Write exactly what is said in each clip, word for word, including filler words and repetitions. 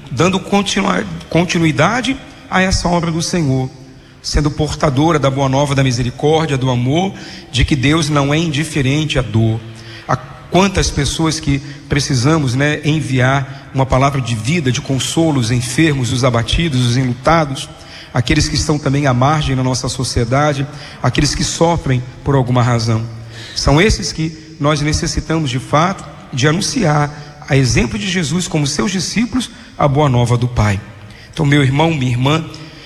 dando continua, continuidade a essa obra do Senhor, sendo portadora da boa nova, da misericórdia, do amor, de que Deus não é indiferente à dor. Há quantas pessoas que precisamos, né, enviar uma palavra de vida, de consolo, os enfermos, os abatidos, os enlutados, aqueles que estão também à margem na nossa sociedade, aqueles que sofrem por alguma razão. São esses que nós necessitamos de fato de anunciar, a exemplo de Jesus como seus discípulos, a boa nova do Pai. Então, meu irmão, minha irmã,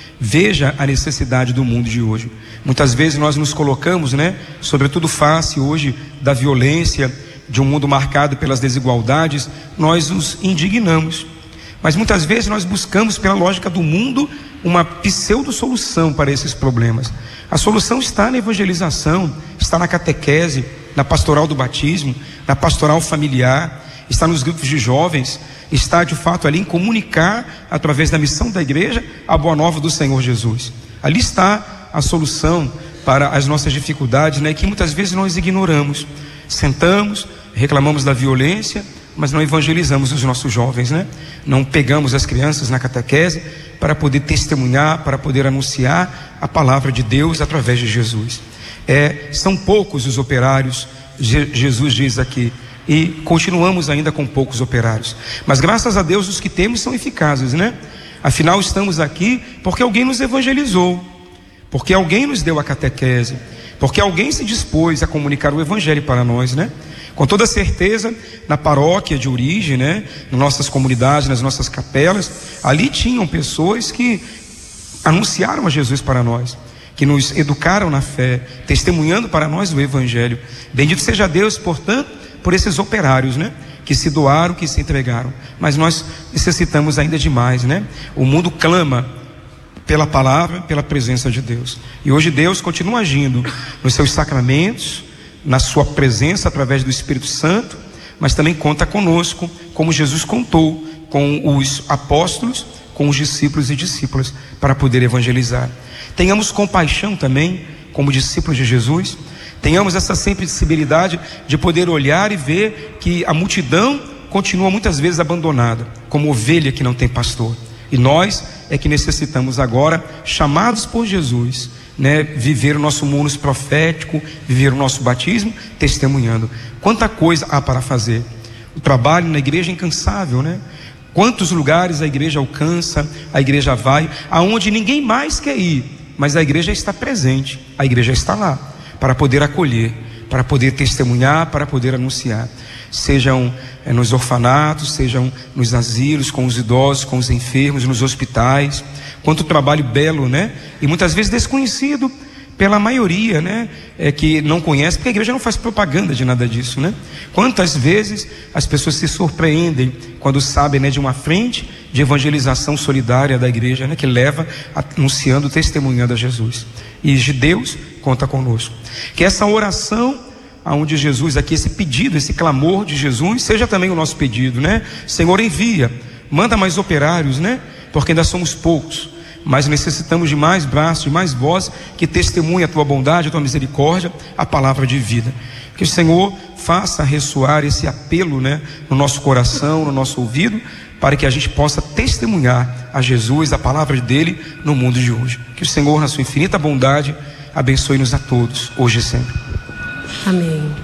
veja a necessidade do mundo de hoje. Muitas vezes nós nos colocamos, né, sobretudo face hoje da violência, de um mundo marcado pelas desigualdades, nós nos indignamos. Mas muitas vezes nós buscamos, pela lógica do mundo, uma pseudo-solução para esses problemas. A solução está na evangelização, está na catequese, na pastoral do batismo, na pastoral familiar, está nos grupos de jovens, está de fato ali em comunicar, através da missão da igreja, a boa nova do Senhor Jesus. Ali está a solução para as nossas dificuldades, né, que muitas vezes nós ignoramos. Sentamos, reclamamos da violência, mas não evangelizamos os nossos jovens, né? Não pegamos as crianças na catequese para poder testemunhar, para poder anunciar a palavra de Deus através de Jesus. É, são poucos os operários, Jesus diz aqui, e continuamos ainda com poucos operários, mas graças a Deus os que temos são eficazes, né? Afinal estamos aqui porque alguém nos evangelizou, porque alguém nos deu a catequese, porque alguém se dispôs a comunicar o evangelho para nós, né? Com toda certeza, na paróquia de origem, né, nas nossas comunidades, nas nossas capelas, ali tinham pessoas que anunciaram a Jesus para nós, que nos educaram na fé, testemunhando para nós o evangelho. Bendito seja Deus, portanto, por esses operários, né, que se doaram, que se entregaram. Mas nós necessitamos ainda de mais, né? O mundo clama pela palavra, pela presença de Deus. E hoje Deus continua agindo nos seus sacramentos, na sua presença através do Espírito Santo, mas também conta conosco, como Jesus contou com os apóstolos, com os discípulos e discípulas, para poder evangelizar. Tenhamos compaixão também, como discípulos de Jesus, tenhamos essa sensibilidade de poder olhar e ver que a multidão continua muitas vezes abandonada, como ovelha que não tem pastor. E nós é que necessitamos agora, chamados por Jesus, né, viver o nosso munus profético, viver o nosso batismo, testemunhando. Quanta coisa há para fazer. O trabalho na igreja é incansável, né? Quantos lugares a igreja alcança, a igreja vai, aonde ninguém mais quer ir, mas a igreja está presente, a igreja está lá, para poder acolher, para poder testemunhar, para poder anunciar. Sejam é, nos orfanatos, sejam nos asilos, com os idosos, com os enfermos, nos hospitais. Quanto trabalho belo, né? E muitas vezes desconhecido pela maioria, né? É, que não conhece, porque a igreja não faz propaganda de nada disso, né? Quantas vezes as pessoas se surpreendem quando sabem, né, de uma frente de evangelização solidária da igreja, né, que leva anunciando, testemunhando a Jesus. E de Deus conta conosco. Que essa oração aonde Jesus aqui, esse pedido, esse clamor de Jesus, seja também o nosso pedido, né? Senhor, envia, manda mais operários, né? Porque ainda somos poucos, mas necessitamos de mais braços, de mais voz que testemunhe a tua bondade, a tua misericórdia, a palavra de vida. Que o Senhor faça ressoar esse apelo, né, no nosso coração, no nosso ouvido, para que a gente possa testemunhar a Jesus, a palavra dele no mundo de hoje. Que o Senhor, na sua infinita bondade, abençoe-nos a todos, hoje e sempre. Amém.